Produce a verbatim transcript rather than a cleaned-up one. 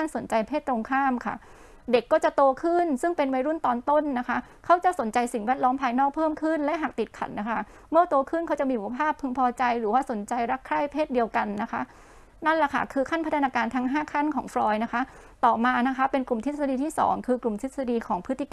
านสนใจเพศตรงข้ามค่ะเด็กก็จะโตขึ้นซึ่งเป็นวัยรุ่นตอนต้นนะคะเขาจะสนใจสิ่งแวดล้อมภายนอกเพิ่มขึ้นและหากติดขัดนะคะเมื่อโตขึ้นเขาจะมีสุขภาพพึงพอใจหรือว่าสนใจรักใคร่เพศเดียวกันนะคะนั่นแหละค่ะคือขั้นพัฒนาการทั้งห้าขั้นของฟรอยด์นะคะต่อมานะคะเป็นกลุ่มทฤษฎีที่สองคือกลุ่มทฤษฎีของพฤติกรรม